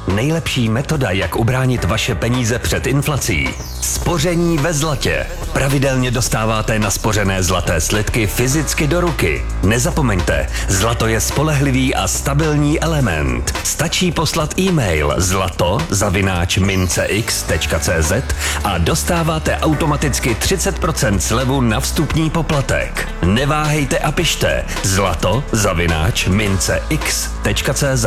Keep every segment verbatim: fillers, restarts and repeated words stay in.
Nejlepší metoda, jak ubránit vaše peníze před inflací. Spoření ve zlatě. Pravidelně dostáváte naspořené zlaté slitky fyzicky do ruky. Nezapomeňte, zlato je spolehlivý a stabilní element. Stačí poslat e-mail zlato zavináč mincex tečka cz a dostáváte automaticky třicet procent slevu na vstupní poplatek. Neváhejte a pište zlato zavináč mincex tečka cz.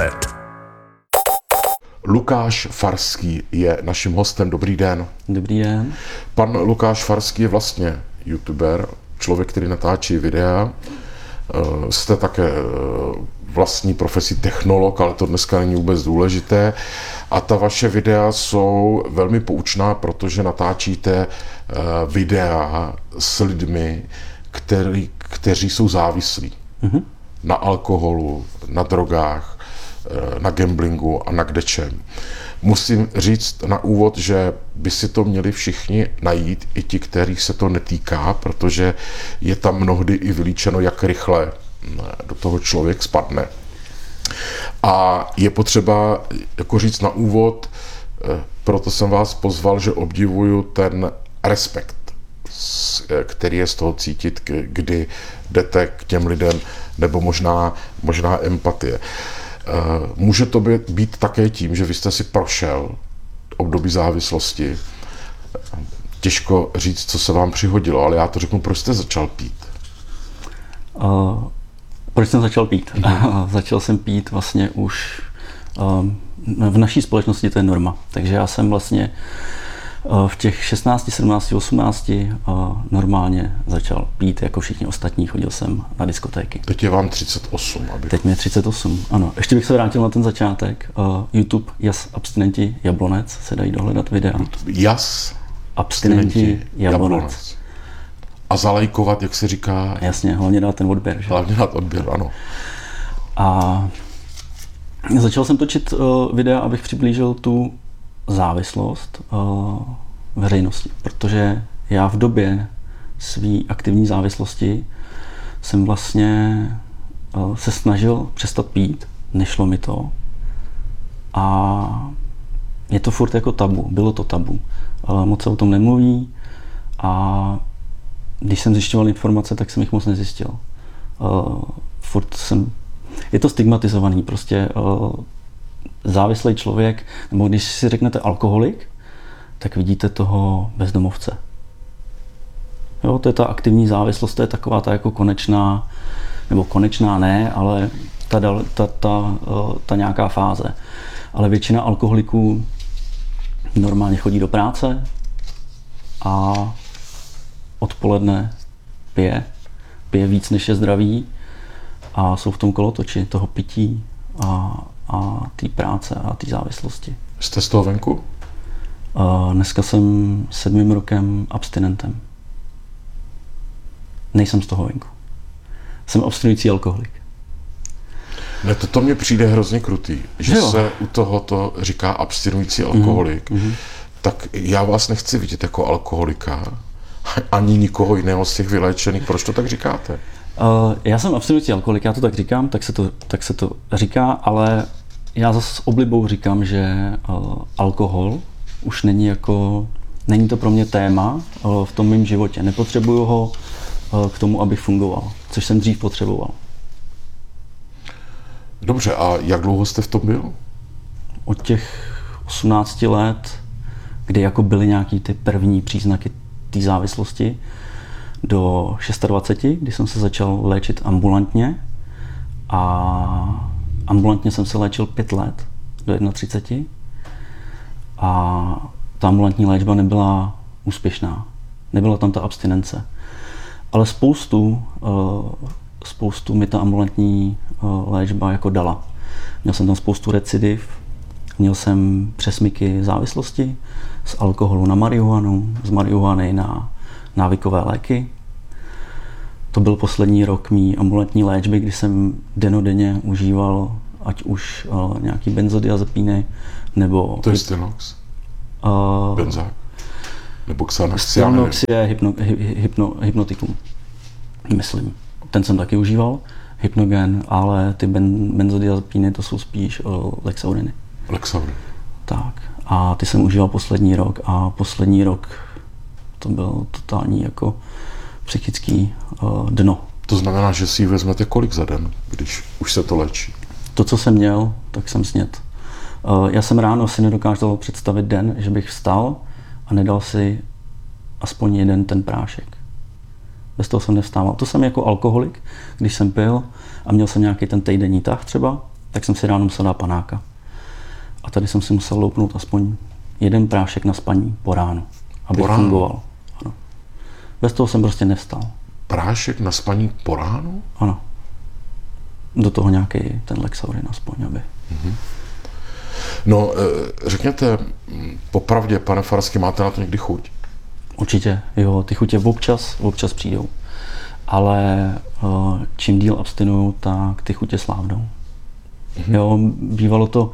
Lukáš Farský je naším hostem. Dobrý den. Dobrý den. Pan Lukáš Farský je vlastně youtuber, člověk, který natáčí videa. Jste také vlastní profesí technolog, ale to dneska není vůbec důležité. A ta vaše videa jsou velmi poučná, protože natáčíte videa s lidmi, který, kteří jsou závislí mm-hmm. na alkoholu, na drogách, na gamblingu a na kdečem. Musím říct na úvod, že by si to měli všichni najít, i ti, kterých se to netýká, protože je tam mnohdy i vylíčeno, jak rychle do toho člověk spadne. A je potřeba jako říct na úvod, proto jsem vás pozval, že obdivuju ten respekt, který je z toho cítit, kdy jdete k těm lidem, nebo možná, možná empatie. Může to být také tím, že vy jste si prošel období závislosti. Těžko říct, co se vám přihodilo, ale já to řeknu, proč jste začal pít? Uh, proč jsem začal pít? Mm-hmm. Začal jsem pít vlastně už uh, v naší společnosti, to je norma. Takže já jsem vlastně uh, v těch šestnácti, sedmnácti, osmnácti uh, normálně začal pít jako všichni ostatní. Chodil jsem na diskotéky. Teď je vám třicet osm. Aby... Teď mě je třicet osm, ano. Ještě bych se vrátil na ten začátek. Uh, YouTube Jas Abstinenti Jablonec, se dají dohledat videa. Jas Abstinenti Jablonec. Jablonec. A zalajkovat, jak se říká. Jasně, hlavně dát ten odběr. Že? Hlavně dát odběr, ano. A začal jsem točit uh, videa, abych přiblížil tu závislost uh, veřejnosti, protože já v době své aktivní závislosti jsem vlastně uh, se snažil přestat pít, nešlo mi to a je to furt jako tabu, bylo to tabu, uh, moc se o tom nemluví a když jsem zjišťoval informace, tak jsem jich moc nezjistil. Uh, furt jsem, je to stigmatizovaný, prostě uh, závislý člověk, nebo když si řeknete alkoholik, tak vidíte toho bezdomovce. Jo, to je ta aktivní závislost, to je taková ta jako konečná, nebo konečná ne, ale ta, ta, ta, ta nějaká fáze. Ale většina alkoholiků normálně chodí do práce a odpoledne pije, pije víc, než je zdravý a jsou v tom kolotoči toho pití a, a té práce a té závislosti. Jste z toho venku? Uh, dneska jsem sedmým rokem abstinentem. Nejsem z toho venku. Jsem abstinující alkoholik. Ne, to, to mně přijde hrozně krutý, že jo. se u tohoto říká abstinující alkoholik. Mm-hmm. Tak já vás nechci vidět jako alkoholika, ani nikoho jiného z těch vyléčených. Proč to tak říkáte? Uh, já jsem abstinující alkoholik, já to tak říkám, tak se to, tak se to říká, ale já zase s oblibou říkám, že uh, alkohol už není jako, není to pro mě téma uh, v tom mém životě. Nepotřebuju ho uh, k tomu, abych fungoval, což jsem dřív potřeboval. Dobře, a jak dlouho jste v tom byl? Od těch osmnácti let, kdy jako byly nějaký ty první příznaky té závislosti, do dvaceti šesti, kdy jsem se začal léčit ambulantně a ambulantně jsem se léčil pět let, do třiceti jedna. A ta ambulantní léčba nebyla úspěšná, nebyla tam ta abstinence. Ale spoustu, spoustu mi ta ambulantní léčba jako dala. Měl jsem tam spoustu recidiv, měl jsem přesmyky závislosti, z alkoholu na marihuanu, z marihuany na návykové léky. To byl poslední rok mý ambulantní léčby, kdy jsem dennodenně užíval ať už uh, nějaký benzodiazepíny, nebo... To je Stynox? Uh, Benzák? Nebo Xanax? Stynox je hypno, hy, hypno, hypnotikum, myslím. Ten jsem taky užíval, hypnogen, ale ty ben, benzodiazepíny to jsou spíš uh, Lexauriny. Lexaury. Tak. A ty jsem užíval poslední rok a poslední rok to byl totální jako psychický uh, dno. To znamená, že si ji vezmete kolik za den, když už se to léčí? To, co jsem měl, tak jsem snět. Uh, já jsem ráno si nedokázal představit den, že bych vstal a nedal si aspoň jeden ten prášek. Bez toho jsem nevstával. To jsem jako alkoholik, když jsem pil a měl jsem nějaký ten týdenní tah třeba, tak jsem si ráno musel dát panáka. A tady jsem si musel loupnout aspoň jeden prášek na spaní po ránu, aby fungoval. Ano. Bez toho jsem prostě nevstal. Prášek na spaní po ránu? Ano. Do toho nějaký ten Lexaurin aspoň, aby. Mm-hmm. No, řekněte, popravdě, pane Farský, máte na to někdy chuť? Určitě, jo, ty chutě občas, občas přijdou. Ale čím díl abstinuju, tak ty chutě slávnou. Mm-hmm. Jo, bývalo to,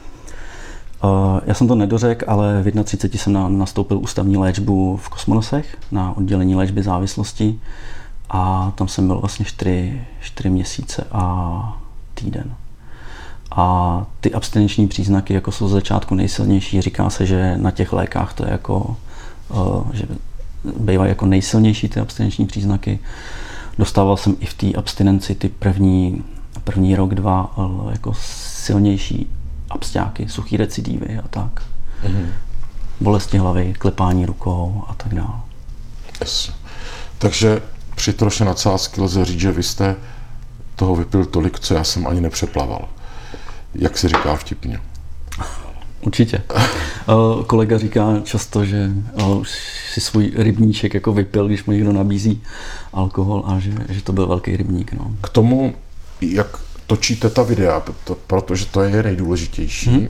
já jsem to nedořekl, ale v třiceti jedné jsem nastoupil ústavní léčbu v Kosmonosech na oddělení léčby závislosti a tam jsem byl vlastně čtyři, čtyři měsíce a týden. A ty abstinenční příznaky jako jsou z začátku nejsilnější. Říká se, že na těch lékách to je jako, že bývají jako nejsilnější ty abstinenční příznaky. Dostával jsem i v té abstinenci ty první, první rok, dva jako silnější absťáky, suchý recidívy a tak. Mm-hmm. Bolesti hlavy, klepání rukou a tak dále. Yes. Takže při troše nadsázky lze říct, že vy jste toho vypil tolik, co já jsem ani nepřeplaval. Jak se říká vtipně? Určitě. Uh, kolega říká často, že uh, už si svůj rybníček jako vypil, když mu někdo nabízí alkohol a že, že to byl velký rybník. No. K tomu, jak točíte ta videa, protože to je nejdůležitější, hmm.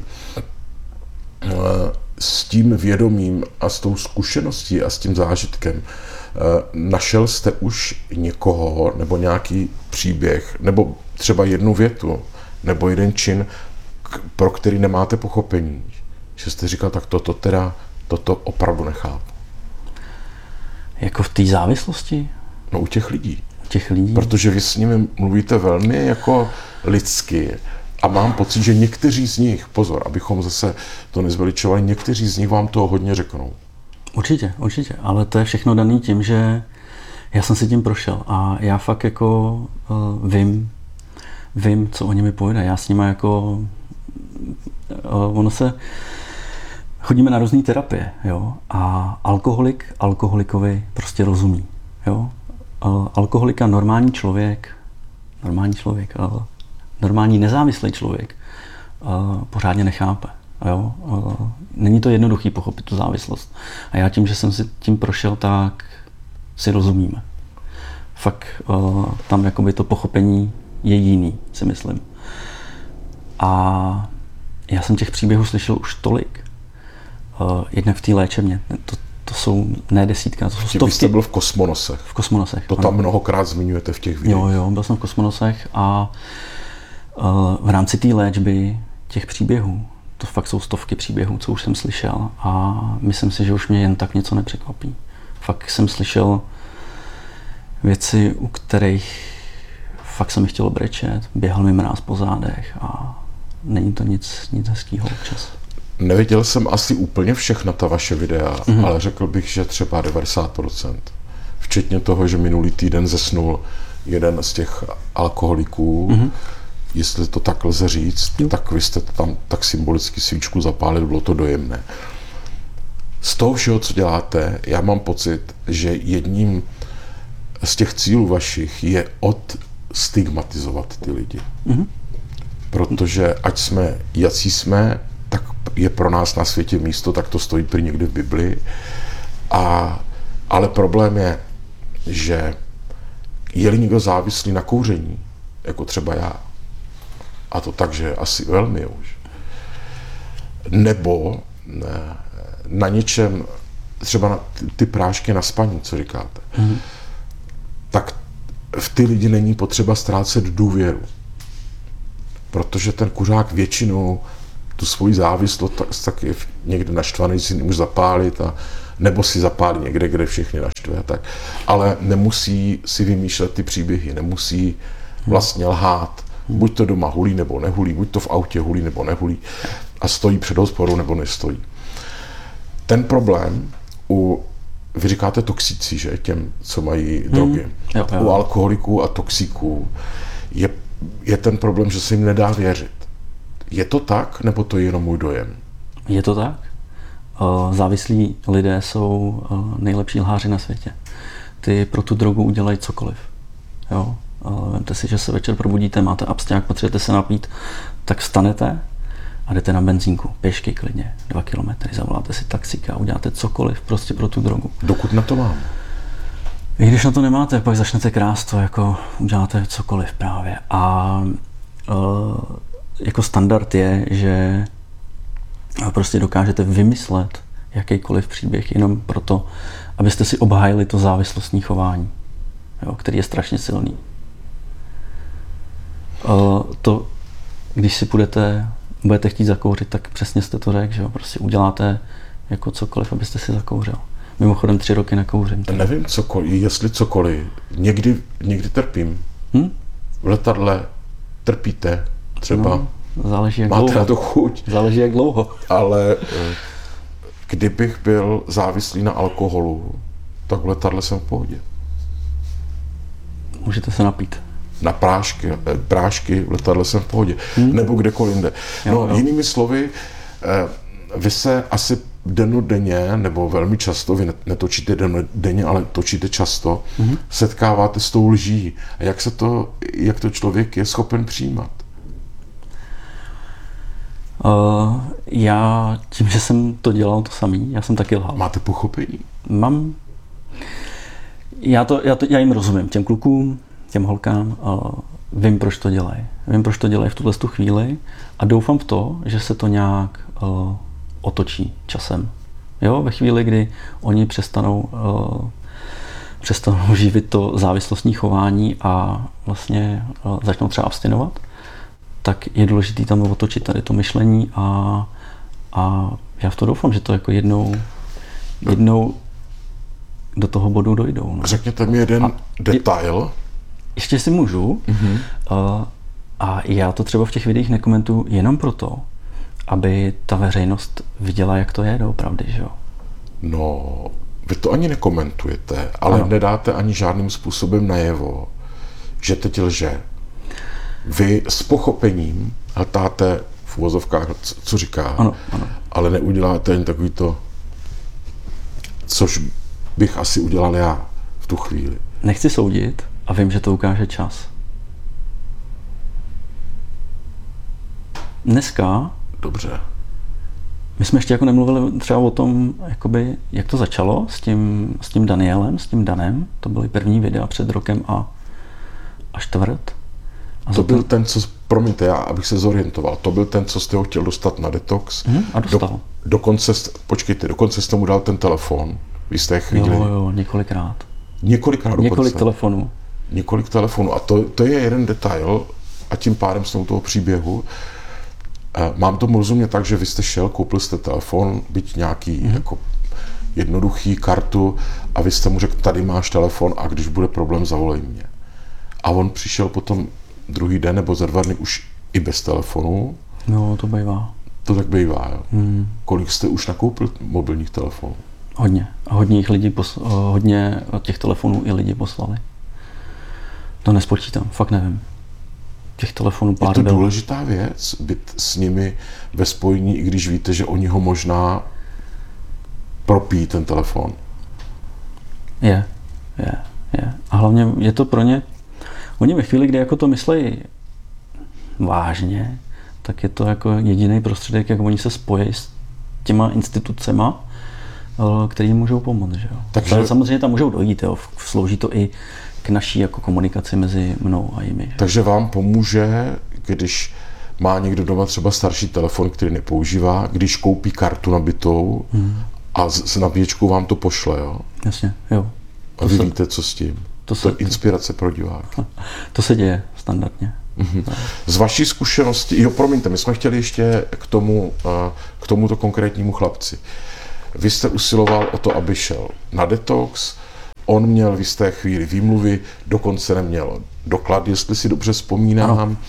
s tím vědomím a s tou zkušeností a s tím zážitkem našel jste už někoho nebo nějaký příběh, nebo třeba jednu větu, nebo jeden čin, pro který nemáte pochopení, že jste říkal, tak toto teda, toto opravdu nechápu. Jako v té závislosti? No u těch lidí. U těch lidí? Protože vy s nimi mluvíte velmi jako lidsky a mám pocit, že někteří z nich, pozor, abychom zase to nezveličovali, někteří z nich vám toho hodně řeknou. Určitě, určitě, ale to je všechno daný tím, že já jsem si tím prošel a já fakt jako uh, vím, vím, co o nimi pojde. Já s nimi jako, uh, ono se, chodíme na různé terapie, jo, a alkoholik alkoholikovi prostě rozumí, jo. Uh, alkoholika normální člověk, normální člověk, uh, normální nezávislý člověk uh, pořádně nechápe. Jo? Uh, není to jednoduchý pochopit tu závislost. A já tím, že jsem si tím prošel, tak si rozumíme. Fakt uh, tam jakoby to pochopení je jiný, si myslím. A já jsem těch příběhů slyšel už tolik. Uh, jednak v té léčebně. To, to jsou ne desítka, to jsou stovky. Vy jste byl v Kosmonosech. V Kosmonosech. To tam ano. Mnohokrát zmiňujete v těch videích. Jo, jo, byl jsem v Kosmonosech a uh, v rámci té léčby těch příběhů, to fakt jsou stovky příběhů, co už jsem slyšel a myslím si, že už mě jen tak něco nepřekvapí. Fakt jsem slyšel věci, u kterých fakt se mi chtělo brečet, běhal mi mráz po zádech a není to nic, nic hezkýho občas. Neviděl jsem asi úplně všechna ta vaše videa, mm-hmm. ale řekl bych, že třeba devadesát procent. Včetně toho, že minulý týden zesnul jeden z těch alkoholiků, mm-hmm. jestli to tak lze říct, jo. tak vy jste tam tak symbolicky svíčku zapálili, bylo to dojemné. Z toho všeho, co děláte, já mám pocit, že jedním z těch cílů vašich je odstigmatizovat ty lidi. Mm-hmm. Protože ať jsme, jací jsme, tak je pro nás na světě místo, tak to stojí prý někde v Biblii. A, ale problém je, že je-li někdo závislý na kouření, jako třeba já, a to tak, že asi velmi už, nebo ne, na něčem, třeba na ty, ty prášky na spaní, co říkáte, mm-hmm. tak v ty lidi není potřeba ztrácet důvěru. Protože ten kuřák většinou tu svoji závislost tak, tak je někde naštvaný, si nemůže zapálit, a, nebo si zapálí někde, kde všechny naštve. Tak. Ale nemusí si vymýšlet ty příběhy, nemusí vlastně lhát, Buď to doma hulí nebo nehulí, buď to v autě hulí nebo nehulí a stojí před hospodou nebo nestojí. Ten problém u, vy říkáte toxici, že, těm, co mají drogy. Hmm. Jo, jo. U alkoholiků a toxiků je, je ten problém, že se jim nedá věřit. Je to tak, nebo to je jenom můj dojem? Je to tak. Závislí lidé jsou nejlepší lháři na světě. Ty pro tu drogu udělají cokoliv. Jo? Vemte si, že se večer probudíte, máte absťák, potřebujete se napít, tak vstanete a jdete na benzínku, pěšky klidně, dva kilometry, zavoláte si taxíka a uděláte cokoliv prostě pro tu drogu. Dokud na to mám. I když na to nemáte, pak začnete krást to, jako uděláte cokoliv právě. A uh, jako standard je, že prostě dokážete vymyslet jakýkoliv příběh jenom proto, abyste si obhájili to závislostní chování, jo, který je strašně silný. Uh, to, když si budete, budete chtít zakouřit, tak přesně jste to řekl, že jo, prostě uděláte jako cokoliv, abyste si zakouřil. Mimochodem tři roky nekouřím. Teda. Nevím, cokoliv, jestli cokoliv. Někdy, někdy trpím. Hm? V letadle trpíte třeba. No, záleží jak máte dlouho. na to chuť. Záleží jak dlouho. Ale kdybych byl závislý na alkoholu, tak v letadle jsem v pohodě. Můžete se napít. Na prášky, prášky v letadle jsem v pohodě. Hmm. Nebo kdekoliv jinde. No, jo, jo. Jinými slovy, vy se asi dennodenně, nebo velmi často, vy netočíte dennodenně, ale točíte často, mm-hmm. setkáváte s tou lží. A jak se to, jak to člověk je schopen přijímat? Uh, já tím, že jsem to dělal to samý, já jsem taky lhal. Máte pochopení? Mám. Já, to, já, to, já jim rozumím, těm klukům, těm holkám, uh, vím, proč to dělají. Vím, proč to dělají v tuhle chvíli a doufám v to, že se to nějak uh, otočí časem. Jo, ve chvíli, kdy oni přestanou, uh, přestanou živit to závislostní chování a vlastně uh, začnou třeba abstinovat, tak je důležité tam otočit tady to myšlení a, a já v to doufám, že to jako jednou, jednou do toho bodu dojdou. No. Řekněte mi jeden a detail. Ještě si můžu. Mm-hmm. Uh, a já to třeba v těch videích nekomentuju jenom proto, aby ta veřejnost viděla, jak to je doopravdy, že jo? No, vy to ani nekomentujete, ale ano. Nedáte ani žádným způsobem najevo, že teď lže. Vy s pochopením hltáte v uvozovkách, co říká, ano, ano. Ale neuděláte ani takový to, což bych asi udělal já v tu chvíli. Nechci soudit a vím, že to ukáže čas. Dneska dobře. My jsme ještě jako nemluvili třeba o tom, jakoby, jak to začalo s tím, s tím Danielem, s tím Danem. To byly první videa před rokem a, a čtvrt. A to byl ten, co, promiňte, já, abych se zorientoval, to byl ten, co jste ho chtěl dostat na detox. Hmm, a dostal. Do, dokonce, počkejte, dokonce jste mu dal ten telefon v jisté chvíli. Jo, jo, několikrát. Několikrát dokonce. Několik telefonů. Několik telefonů. A to, to je jeden detail a tím pádem jsme u toho příběhu. Mám tomu rozumět tak, že vy jste šel, koupil jste telefon, byť nějaký mm. jako jednoduchý kartu a vy jste mu řekl, tady máš telefon a když bude problém, zavolej mě. A on přišel potom druhý den nebo za dva dny už i bez telefonu. No, to bývá. To tak bývá, jo. Mm. Kolik jste už nakoupil mobilních telefonů? Hodně. A hodně jich lidí, posl- hodně těch telefonů i lidi poslali. To nespočítám, fakt nevím. Těch telefonů pár je to bylo. Důležitá věc, být s nimi ve spojení, i když víte, že oni ho možná propíjí ten telefon. Je, je, je. A hlavně je to pro ně, oni ve chvíli, kdy jako to myslejí vážně, tak je to jako jediný prostředek, jak oni se spojí s těma institucema, který jim můžou pomoct. Že jo? Takže samozřejmě tam můžou dojít, jo? Slouží to i k naší jako komunikaci mezi mnou a jimi. Že? Takže vám pomůže, když má někdo doma třeba starší telefon, který nepoužívá, když koupí kartu nabitou hmm. a s, s nabíječkou vám to pošle, jo? Jasně, jo. A vy se, víte, co s tím. To, to je inspirace pro diváky. To se děje standardně. Mm-hmm. Z vaší zkušenosti, jo, promiňte, my jsme chtěli ještě k tomu, k tomuto konkrétnímu chlapci. Vy jste usiloval o to, aby šel na detox, on měl v jisté chvíli výmluvy, dokonce neměl doklad, jestli si dobře vzpomínám. Ano.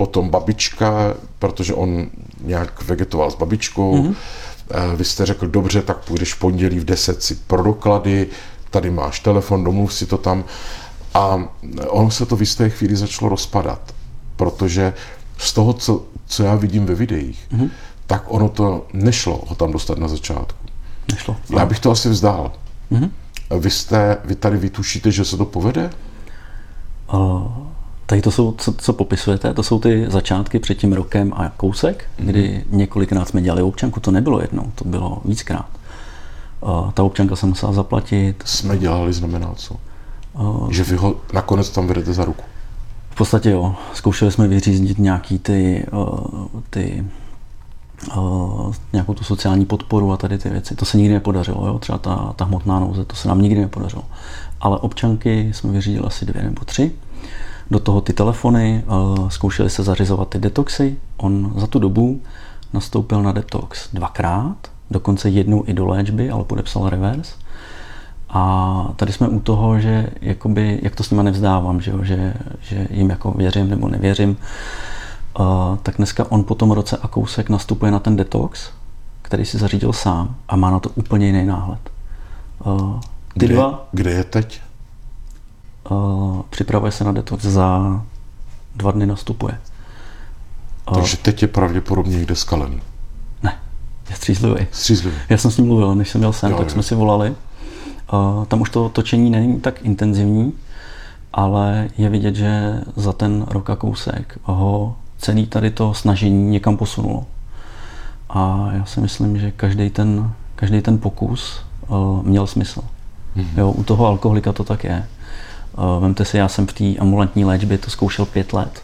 potom babička, protože on nějak vegetoval s babičkou. Mm-hmm. Vy jste řekl, dobře, tak půjdeš v pondělí v deset si pro doklady, tady máš telefon, domluv si to tam. A ono se to v jisté chvíli začalo rozpadat, protože z toho, co, co já vidím ve videích, mm-hmm. tak ono to nešlo ho tam dostat na začátku. Nešlo. Já bych to asi vzdál. Mm-hmm. Vy, jste, vy tady vytušíte, že se to povede? Uh, tady to jsou, co, co popisujete, to jsou ty začátky před tím rokem a kousek, mm-hmm. kdy několikrát jsme dělali občanku, to nebylo jednou, to bylo víckrát. Uh, ta občanka se musela zaplatit. Jsme dělali znamená co? Uh, že vy ho nakonec tam vedete za ruku? V podstatě jo. Zkoušeli jsme vyříznit nějaký ty, uh, ty uh, nějakou tu sociální podporu a tady ty věci. To se nikdy nepodařilo, jo? Třeba ta, ta hmotná nouze, to se nám nikdy nepodařilo. Ale občanky jsme vyřídili asi dvě nebo tři. Do toho ty telefony, uh, zkoušeli se zařizovat ty detoxy. On za tu dobu nastoupil na detox dvakrát, dokonce jednou i do léčby, ale podepsal revers. A tady jsme u toho, že jakoby, jak to s nima nevzdávám, že, jo, že, že jim jako věřím nebo nevěřím, uh, tak dneska on po tom roce a kousek nastupuje na ten detox, který si zařídil sám a má na to úplně jiný náhled. Uh, ty kde, dva... Kde je teď? Uh, připravuje se na detox, za dva dny nastupuje. Uh, Takže teď je pravděpodobně někde skalený. Ne, je střízlivý. Střízlivý. Já jsem s ním mluvil, než jsem měl sem, Jo, tak jo. jsme si volali. Uh, tam už to točení není tak intenzivní, ale je vidět, že za ten rok a kousek ho celý tady to snažení někam posunulo. A já si myslím, že každý ten, každý ten pokus uh, měl smysl. Mm-hmm. Jo, u toho alkoholika to tak je. Uh, vemte si, já jsem v té ambulantní léčbě to zkoušel pět let.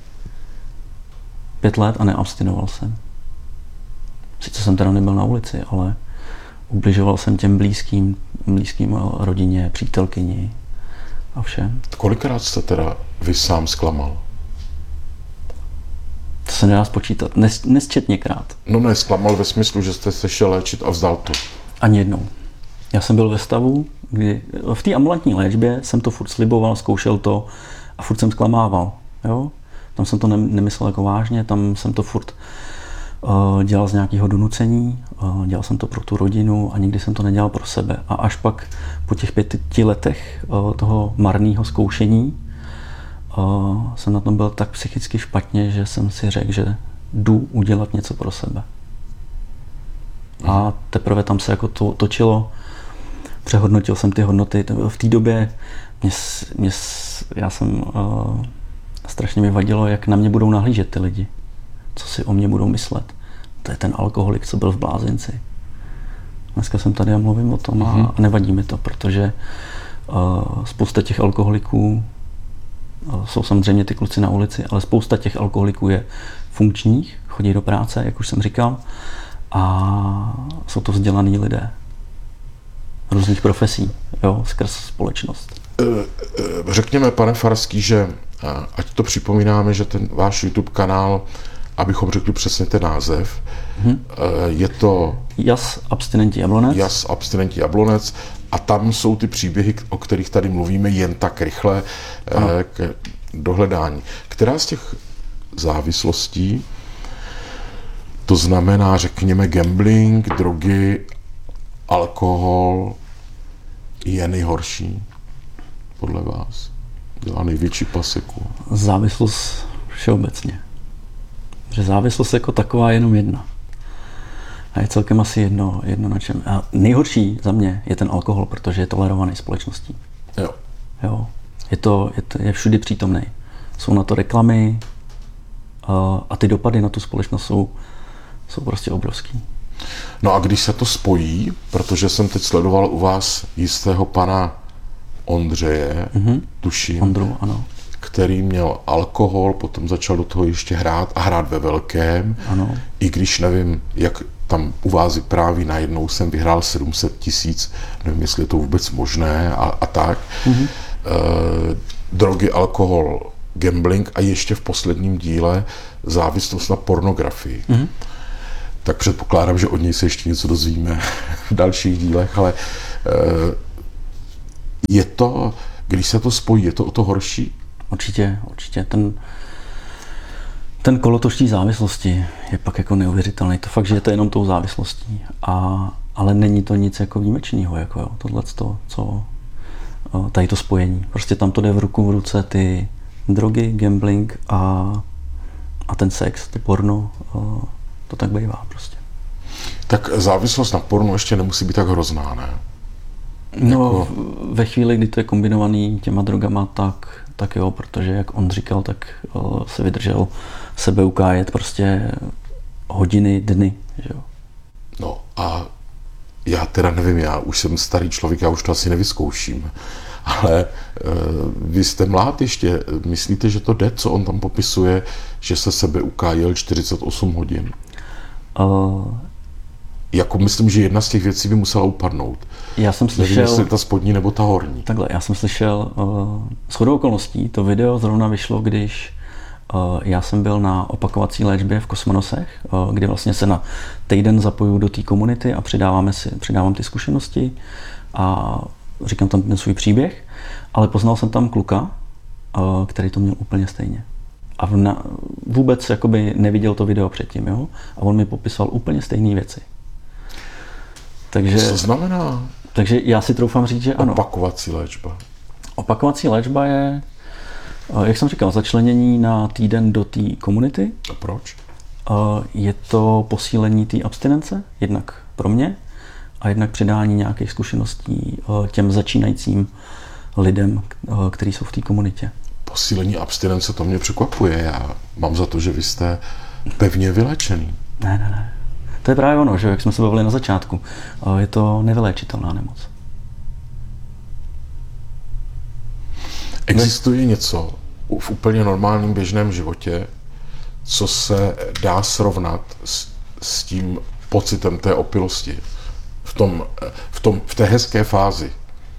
Pět let a neabstinoval jsem. Sice jsem teda nebyl na ulici, ale ubližoval jsem těm blízkým, blízkým rodině, přítelkyni a všem. Kolikrát jste teda vy sám zklamal? To se nedá spočítat. Nes, nesčetněkrát. No ne, zklamal ve smyslu, že jste se šel léčit a vzdal to. Ani jednou. Já jsem byl ve stavu, kdy v té ambulantní léčbě jsem to furt sliboval, zkoušel to a furt jsem zklamával. Jo? Tam jsem to ne, nemyslel jako vážně, tam jsem to furt uh, dělal z nějakého donucení, uh, dělal jsem to pro tu rodinu a nikdy jsem to nedělal pro sebe. A až pak po těch pěti letech uh, toho marného zkoušení uh, jsem na tom byl tak psychicky špatně, že jsem si řekl, že jdu udělat něco pro sebe. A teprve tam se jako to točilo, přehodnotil jsem ty hodnoty. V té době mě, mě, já jsem, uh, strašně mi vadilo, jak na mě budou nahlížet ty lidi. Co si o mě budou myslet. To je ten alkoholik, co byl v blázinci. Dneska jsem tady a mluvím o tom a, mm-hmm. a nevadí mi to, protože uh, spousta těch alkoholiků, uh, jsou samozřejmě ty kluci na ulici, ale spousta těch alkoholiků je funkčních, chodí do práce, jak už jsem říkal, a jsou to vzdělaný lidé různých profesí, jo, skrz společnost. Řekněme, pane Farský, že ať to připomínáme, že ten váš YouTube kanál, abychom řekli přesně ten název, hmm. je to Jas abstinenti Jablonec. Jas abstinenti Jablonec a tam jsou ty příběhy, o kterých tady mluvíme jen tak rychle ano. k dohledání. Která z těch závislostí, to znamená, řekněme, gambling, drogy, alkohol, je nejhorší podle vás? Dělá největší paseku? Závislost všeobecně. Že závislost jako taková je jenom jedna. A je celkem asi jedno, jedno na čem. A nejhorší za mě je ten alkohol, protože je tolerovaný společností. Jo. Jo. Je to, je to je všudy přítomný. Jsou na to reklamy a ty dopady na tu společnost jsou, jsou prostě obrovský. No a když se to spojí, protože jsem teď sledoval u vás jistého pana Ondřeje, mm-hmm. tuším, Ondru, ano. který měl alkohol, potom začal do toho ještě hrát a hrát ve velkém. Ano. I když nevím, jak tam u vás vypráví, najednou jsem vyhrál sedm set tisíc, nevím, jestli je to vůbec možné a, a tak. Mm-hmm. E, drogy, alkohol, gambling a ještě v posledním díle závislost na pornografii. Mm-hmm. Tak předpokládám, že od něj se ještě něco dozvíme v dalších dílech, ale je to, když se to spojí, je to o to horší? Určitě, určitě. Ten, Ten kolotoč té závislosti je pak jako neuvěřitelný. To fakt, že je to jenom tou závislostí. A, ale není to nic jako výjimečného, jako jo, tohleto, co tady to spojení. Prostě tam to jde v ruku v ruce ty drogy, gambling a, a ten sex, to porno, to tak bývá prostě. Tak závislost na pornu ještě nemusí být tak hrozná, ne? No, jako... ve chvíli, kdy to je kombinovaný těma drogama, tak, tak jo, protože jak on říkal, tak uh, se vydržel sebe ukájet prostě hodiny, dny, že jo. No a já teda nevím, já už jsem starý člověk, já už to asi nevyzkouším, ale uh, vy jste mlád ještě, myslíte, že to jde, co on tam popisuje, že se sebe ukájel čtyřicet osm hodin? Uh, Jako myslím, že jedna z těch věcí by musela upadnout. Já jsem slyšel... Nevím, jestli ta spodní nebo ta horní. Takhle, já jsem slyšel, uh, shodou okolností, to video zrovna vyšlo, když uh, já jsem byl na opakovací léčbě v Kosmonosech, uh, kde vlastně se na týden zapojuju do té komunity a přidáváme si, přidávám ty zkušenosti a říkám tam ten svůj příběh, ale poznal jsem tam kluka, uh, který to měl úplně stejně. A na, vůbec jakoby neviděl to video předtím, jo? A on mi popisoval úplně stejné věci. Takže, Co znamená takže já si troufám říct, že ano. opakovací léčba? Opakovací léčba je, jak jsem říkal, začlenění na týden do té komunity. A proč? Je to posílení té abstinence, jednak pro mě, a jednak předání nějakých zkušeností těm začínajícím lidem, kteří jsou v té komunitě. Posílení abstinence, to mě překvapuje. Já mám za to, že vy jste pevně vylečený. Ne, ne, ne. To je právě ono, že jak jsme se bavili na začátku. Je to nevyléčitelná nemoc. Existuje něco v úplně normálním běžném životě, co se dá srovnat s, s tím pocitem té opilosti v, tom, v, tom, v té hezké fázi?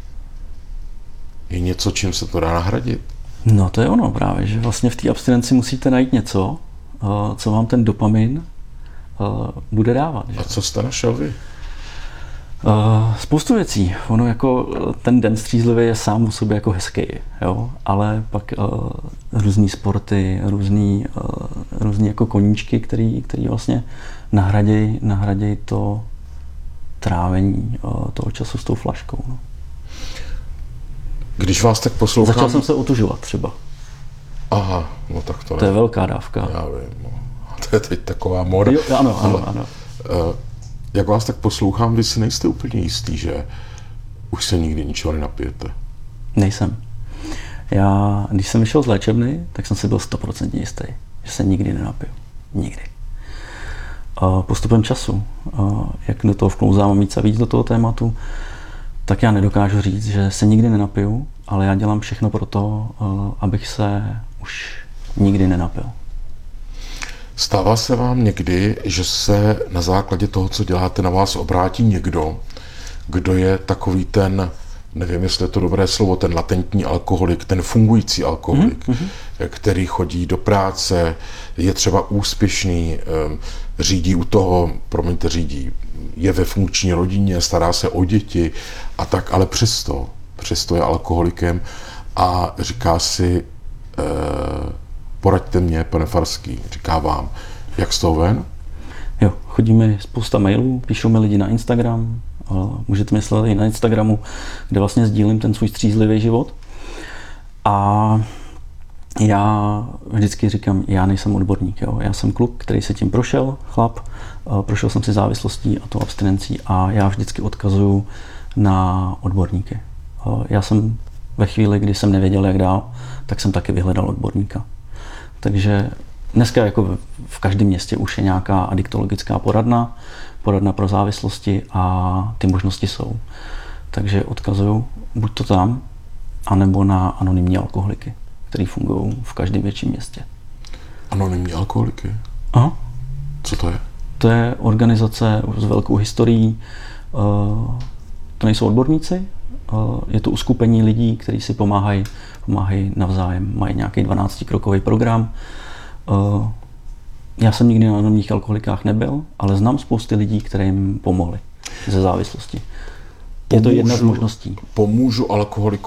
Je něco, čím se to dá nahradit? No to je ono právě, že vlastně v té abstinenci musíte najít něco, co vám ten dopamin bude dávat. Že? A co jste našel vy? Uh, spoustu věcí. Ono jako ten den střízlivý je sám o sobě jako hezký, jo? Ale pak uh, různý sporty, různý, uh, různý jako koníčky, který, který vlastně nahradějí nahraděj to trávení uh, toho času s tou flaškou. No. Když vás tak poslouchám... Začal jsem se otužovat třeba. Aha, no tak to ne. To je velká dávka. Já vím, no. To je teď taková moda. Jo, ano, ano, ale, ano. Uh, jak vás tak poslouchám, vy si nejste úplně jistý, že už se nikdy ničeho nenapijete. Nejsem. Já, když jsem vyšel z léčebny, tak jsem si byl stoprocentně jistý, že se nikdy nenapiju. Nikdy. Uh, postupem času, uh, jak do toho vklouzám víc a víc do toho tématu, tak já nedokážu říct, že se nikdy nenapiju, ale já dělám všechno pro to, uh, abych se už nikdy nenapil. Stává se vám někdy, že se na základě toho, co děláte, na vás obrátí někdo, kdo je takový ten, nevím, jestli je to dobré slovo, ten latentní alkoholik, ten fungující alkoholik, mm-hmm. který chodí do práce, je třeba úspěšný, řídí u toho, promiňte, řídí, je ve funkční rodině, stará se o děti a tak, ale přesto, přesto je alkoholikem a říká si, eh, poraďte mě, pane Farský, říká vám, jak z toho ven? Jo, chodí mi spousta mailů, píšou mi lidi na Instagram, můžete mi sledovat i na Instagramu, kde vlastně sdílím ten svůj střízlivý život. A já vždycky říkám, já nejsem odborník, jo. Já jsem kluk, který se tím prošel, chlap, prošel jsem si závislostí a tou abstinencí a já vždycky odkazuju na odborníky. Já jsem ve chvíli, kdy jsem nevěděl, jak dál, tak jsem taky vyhledal odborníka. Takže dneska jako v každém městě už je nějaká adiktologická poradna, poradna pro závislosti a ty možnosti jsou. Takže odkazuju buď to tam, anebo na anonymní alkoholiky, který fungují v každém větším městě. Anonymní alkoholiky? Aha. Co to je? To je organizace s velkou historií. To nejsou odborníci, je to uskupení lidí, kteří si pomáhají, pomáhají navzájem. Mají nějaký dvanáctikrokový program. Já jsem nikdy na anonymních alkoholikách nebyl, ale znám spousty lidí, které jim pomohli ze závislosti. Je to jedna z možností. Pomůžu alkoholikům